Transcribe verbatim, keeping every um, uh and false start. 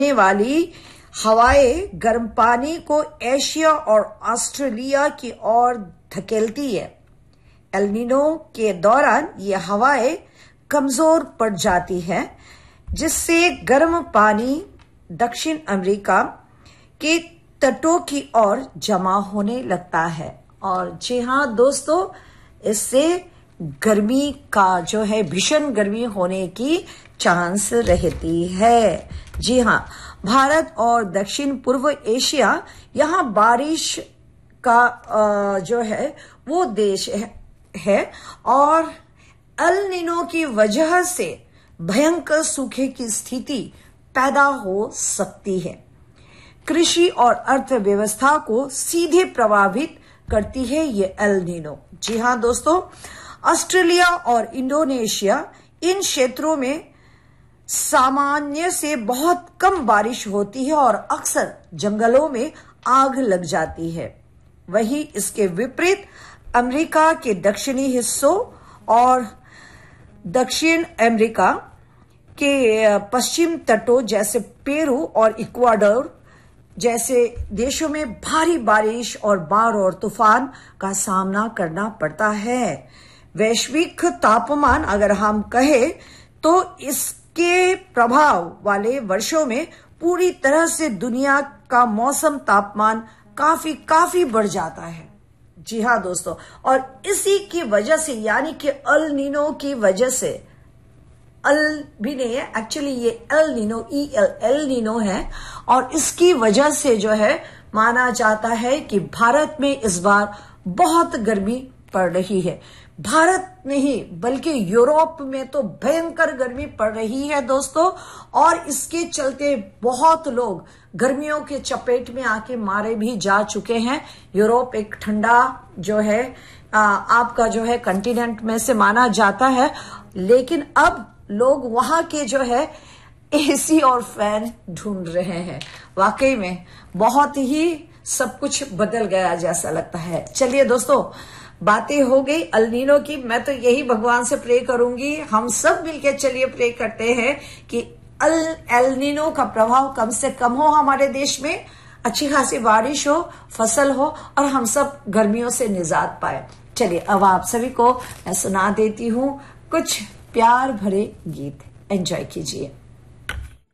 वाली हवाएं गर्म पानी को एशिया और ऑस्ट्रेलिया की ओर धकेलती है। एल नीनो के दौरान ये हवाएं कमजोर पड़ जाती है, जिससे गर्म पानी दक्षिण अमेरिका के तटों की ओर जमा होने लगता है। और जी हाँ दोस्तों, इससे गर्मी का जो है भीषण गर्मी होने की चांस रहती है। जी हाँ, भारत और दक्षिण पूर्व एशिया यहाँ बारिश का जो है वो देश है और एल नीनो की वजह से भयंकर सूखे की स्थिति पैदा हो सकती है। कृषि और अर्थव्यवस्था को सीधे प्रभावित करती है ये एल नीनो। जी हाँ दोस्तों, ऑस्ट्रेलिया और इंडोनेशिया इन क्षेत्रों में सामान्य से बहुत कम बारिश होती है और अक्सर जंगलों में आग लग जाती है। वहीं इसके विपरीत अमेरिका के दक्षिणी हिस्सों और दक्षिण अमेरिका के पश्चिम तटों जैसे पेरू और इक्वाडोर जैसे देशों में भारी बारिश और बाढ़ और तूफान का सामना करना पड़ता है। वैश्विक तापमान अगर हम कहें तो इसके प्रभाव वाले वर्षों में पूरी तरह से दुनिया का मौसम तापमान काफी काफी बढ़ जाता है। जी हाँ दोस्तों, और इसी की वजह से यानी कि एल नीनो की वजह से, एल भी नहीं है एक्चुअली, ये El Nino E L El Nino है और इसकी वजह से जो है माना जाता है कि भारत में इस बार बहुत गर्मी पड़ रही है। भारत नहीं बल्कि यूरोप में तो भयंकर गर्मी पड़ रही है दोस्तों, और इसके चलते बहुत लोग गर्मियों के चपेट में आके मारे भी जा चुके हैं। यूरोप एक ठंडा जो है आ, आपका जो है कंटिनेंट में से माना जाता है, लेकिन अब लोग वहां के जो है एसी और फैन ढूंढ रहे हैं। वाकई में बहुत ही सब कुछ बदल गया जैसा लगता है। चलिए दोस्तों, बातें हो गई एल नीनो की। मैं तो यही भगवान से प्रे करूंगी, हम सब मिलकर चलिए प्रे करते हैं कि एल एल नीनो का प्रभाव कम से कम हो हमारे देश में, अच्छी खासी बारिश हो, फसल हो और हम सब गर्मियों से निजात पाए। चलिए अब आप सभी को मैं सुना देती हूँ कुछ प्यार भरे गीत, एंजॉय कीजिए।